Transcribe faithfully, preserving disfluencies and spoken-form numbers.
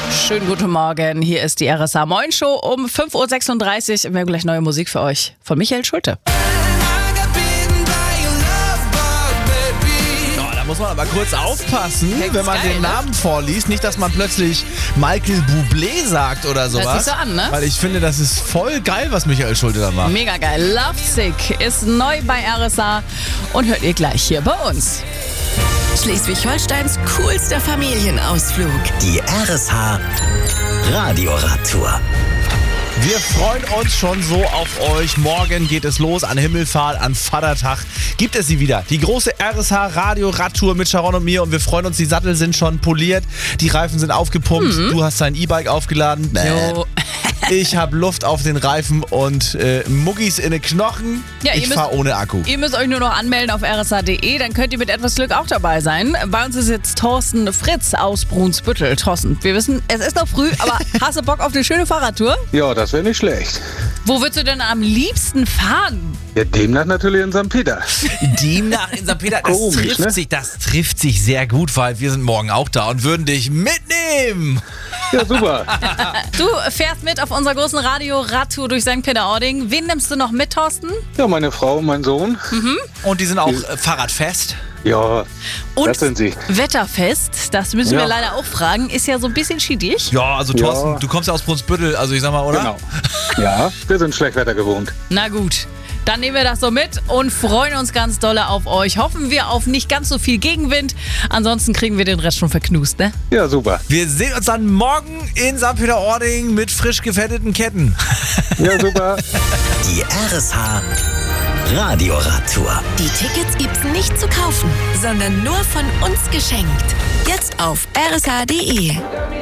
Schönen guten Morgen, hier ist die R S A Moin Show um fünf Uhr sechsunddreißig. Wir haben gleich neue Musik für euch von Michael Schulte. Muss man aber kurz aufpassen, Klingt wenn man geil, den ne? Namen vorliest. Nicht, dass man plötzlich Michael Bublé sagt oder sowas. Hört sich so an, ne? Weil ich finde, das ist voll geil, was Michael Schulte da macht. Mega geil. Lovesick ist neu bei R S A und hört ihr gleich hier bei uns. Schleswig-Holsteins coolster Familienausflug. Die R S H Radioradtour. Wir freuen uns schon so auf euch. Morgen geht es los an Himmelfahrt, an Vatertag. Gibt es sie wieder. Die große R S H Radio-Radtour mit Sharon und mir. Und wir freuen uns, die Sattel sind schon poliert. Die Reifen sind aufgepumpt. Mhm. Du hast dein E-Bike aufgeladen. Jo. Ich habe Luft auf den Reifen und äh, Muggis in den Knochen. Ja, ihr ich müsst- fahre ohne Akku. Ihr müsst euch nur noch anmelden auf r s a punkt d e, dann könnt ihr mit etwas Glück auch dabei sein. Bei uns ist jetzt Thorsten Fritz aus Brunsbüttel. Thorsten, wir wissen, es ist noch früh, aber hast du Bock auf eine schöne Fahrradtour? Ja, das wäre nicht schlecht. Wo würdest du denn am liebsten fahren? Ja, demnach natürlich in Sankt Peter. Demnach in Sankt Peter, das, Komisch, trifft ne? sich, das trifft sich sehr gut, weil wir sind morgen auch da und würden dich mitnehmen. Ja, super. Du fährst mit auf unserer großen Radio-Radtour durch Sankt Peter-Ording. Wen nimmst du noch mit, Thorsten? Ja, meine Frau und mein Sohn. Und die sind auch äh, fahrradfest. Ja, Und das sind sie. Wetterfest, das müssen wir Ja. leider auch fragen, ist ja so ein bisschen schiedig. Ja, also Thorsten, Ja. du kommst ja aus Brunsbüttel, also ich sag mal, oder? Genau. Ja, wir sind Schlechtwetter gewohnt. Na gut, dann nehmen wir das so mit und freuen uns ganz dolle auf euch. Hoffen wir auf nicht ganz so viel Gegenwind. Ansonsten kriegen wir den Rest schon verknust, ne? Ja, super. Wir sehen uns dann morgen in Sankt Peter-Ording mit frisch gefetteten Ketten. Ja, super. Die R S H Radioradtour. Die Tickets gibt's nicht zu kaufen, sondern nur von uns geschenkt. Jetzt auf r s h punkt d e.